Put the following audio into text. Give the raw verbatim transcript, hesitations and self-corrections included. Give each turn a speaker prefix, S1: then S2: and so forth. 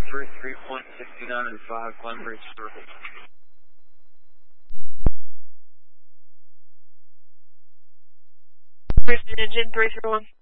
S1: three three point six nine and five Glenbridge Circle.
S2: Precision three three one.